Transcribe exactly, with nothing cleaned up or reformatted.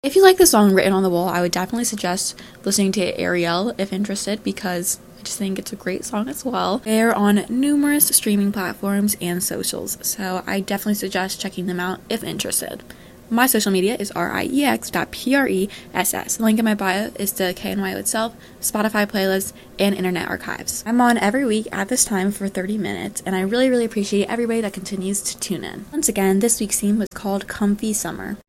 If you like the song Written on the Wall, I would definitely suggest listening to Ariel if interested, because I just think it's a great song as well. They're on numerous streaming platforms and socials, so I definitely suggest checking them out if interested. My social media is riex dot press. The link in my bio is to K N Y O itself, Spotify playlists, and Internet Archives. I'm on every week at this time for thirty minutes, and I really, really appreciate everybody that continues to tune in. Once again, this week's theme was called Comfy Summer.